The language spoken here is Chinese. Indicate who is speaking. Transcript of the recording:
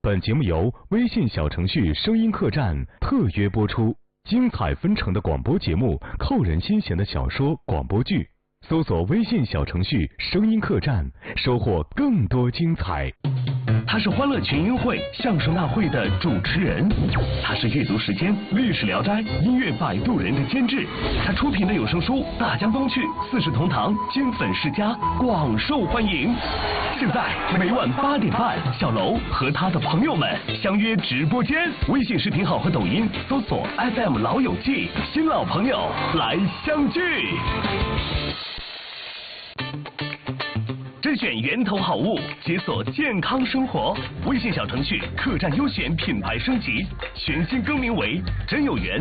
Speaker 1: 本节目由微信小程序声音客栈特约播出，精彩纷呈的广播节目，扣人心弦的小说广播剧，搜索微信小程序声音客栈，收获更多精彩。
Speaker 2: 他是欢乐群英会相声大会的主持人，他是阅读时间历史聊斋音乐摆渡人的监制，他出品的有声书《大江东去》四世同堂金粉世家广受欢迎。现在每晚8点半，小楼和他的朋友们相约直播间，微信视频号和抖音搜索 FM 老友记，新老朋友来相聚。甄选源头好物，解锁健康生活。微信小程序客栈优选品牌升级，全新更名为真有缘